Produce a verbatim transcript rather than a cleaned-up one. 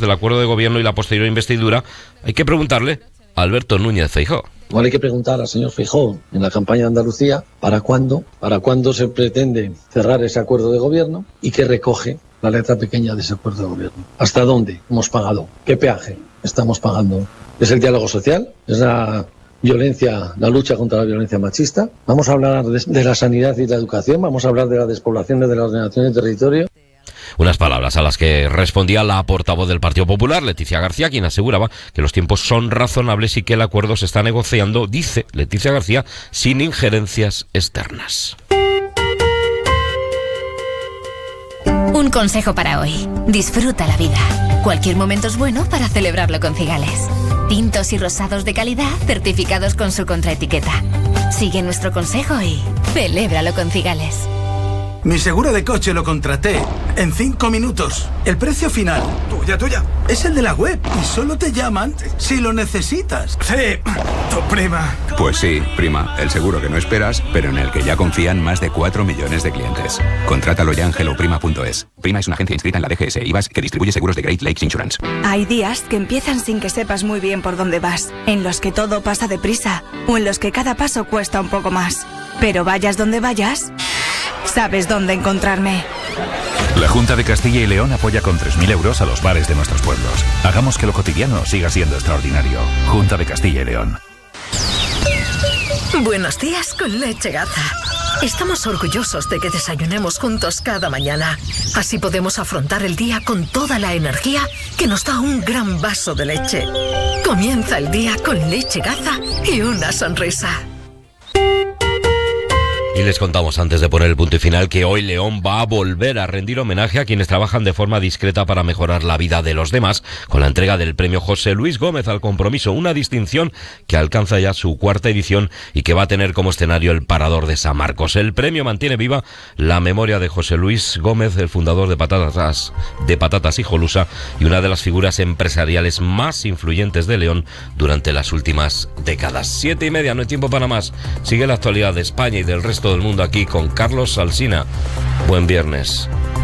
del acuerdo de gobierno y la posterior investidura, hay que preguntarle a Alberto Núñez Feijóo. Igual hay que preguntar al señor Feijóo en la campaña de Andalucía para cuándo, para cuándo se pretende cerrar ese acuerdo de gobierno y qué recoge la letra pequeña de ese acuerdo de gobierno. ¿Hasta dónde hemos pagado? ¿Qué peaje estamos pagando? ¿Es el diálogo social? ¿Es la violencia, la lucha contra la violencia machista? ¿Vamos a hablar de, de la sanidad y la educación? ¿Vamos a hablar de la despoblación y de la ordenación del territorio? Unas palabras a las que respondía la portavoz del Partido Popular, Leticia García, quien aseguraba que los tiempos son razonables y que el acuerdo se está negociando, dice Leticia García, sin injerencias externas. Un consejo para hoy. Disfruta la vida. Cualquier momento es bueno para celebrarlo con Cigales. Tintos y rosados de calidad certificados con su contraetiqueta. Sigue nuestro consejo y celébralo con Cigales. Mi seguro de coche lo contraté en cinco minutos. El precio final, tuya, tuya, es el de la web y solo te llaman si lo necesitas. Sí, tu prima. Pues sí, prima, el seguro que no esperas, pero en el que ya confían más de cuatro millones de clientes. Contrátalo ya en hello prima punto es. Prima es una agencia inscrita en la D G S I V A S que distribuye seguros de Great Lakes Insurance. Hay días que empiezan sin que sepas muy bien por dónde vas, en los que todo pasa deprisa o en los que cada paso cuesta un poco más. Pero vayas donde vayas, sabes dónde encontrarme. La Junta de Castilla y León apoya con tres mil euros a los bares de nuestros pueblos. Hagamos que lo cotidiano siga siendo extraordinario. Junta de Castilla y León. Buenos días con Leche Gaza. Estamos orgullosos de que desayunemos juntos cada mañana. Así podemos afrontar el día con toda la energía que nos da un gran vaso de leche. Comienza el día con Leche Gaza y una sonrisa. Y les contamos antes de poner el punto y final que hoy León va a volver a rendir homenaje a quienes trabajan de forma discreta para mejorar la vida de los demás con la entrega del premio José Luis Gómez al compromiso, una distinción que alcanza ya su cuarta edición y que va a tener como escenario el Parador de San Marcos. El premio mantiene viva la memoria de José Luis Gómez, el fundador de Patatas, de Patatas Hijolusa y una de las figuras empresariales más influyentes de León durante las últimas décadas. Siete y media, no hay tiempo para más. Sigue la actualidad de España y del resto del mundo aquí con Carlos Alsina. Buen viernes.